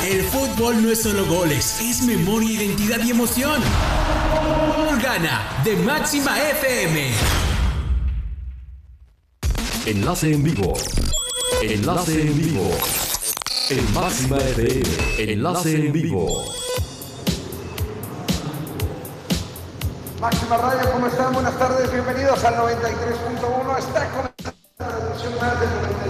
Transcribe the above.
El fútbol no es solo goles, es memoria, identidad y emoción. Gana de Máxima FM. Enlace en vivo. Enlace en vivo. En Máxima FM. Enlace en vivo. Máxima Radio, ¿cómo están? Buenas tardes, bienvenidos al 93.1. Está con la transmisión más del